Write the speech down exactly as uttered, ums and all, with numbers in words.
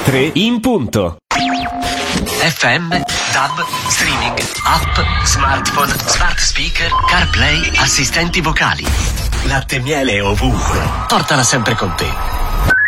tre in punto. F M, D A B, streaming, app, smartphone, smart speaker, CarPlay, assistenti vocali. Latte e miele ovunque. Portala sempre con te.